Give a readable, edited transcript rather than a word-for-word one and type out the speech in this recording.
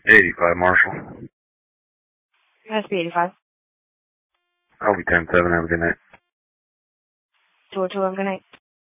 85 Marshall. Must be 85. I'll be 10-7. Have a good night. 202, have a good night.